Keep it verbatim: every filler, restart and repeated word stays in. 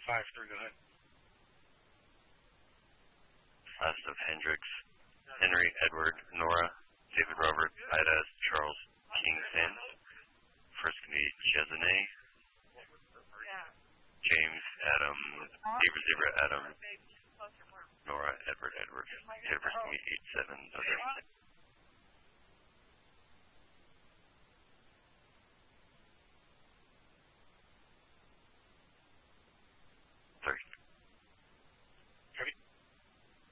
five three, go ahead. Last of Hendricks, Henry, Edward, Nora, David, Robert, Ida, Charles, King, Finn. First can be Chesney, James, Adam, David, Zebra, Adam, Nora, Edward, Edward. First can be eight seven, okay.